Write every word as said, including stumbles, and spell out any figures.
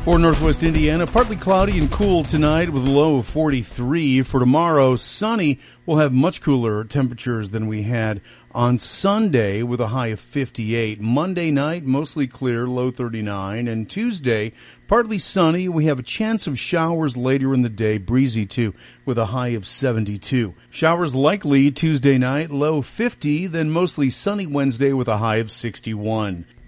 For Northwest Indiana, partly cloudy and cool tonight with a low of forty-three. For tomorrow, sunny. We'll have much cooler temperatures than we had on Sunday with a high of fifty-eight. Monday night, mostly clear, low thirty-nine. And Tuesday, partly sunny. We have a chance of showers later in the day, breezy too, with a high of seventy-two. Showers likely Tuesday night, low fifty. Then mostly sunny Wednesday with a high of sixty-one.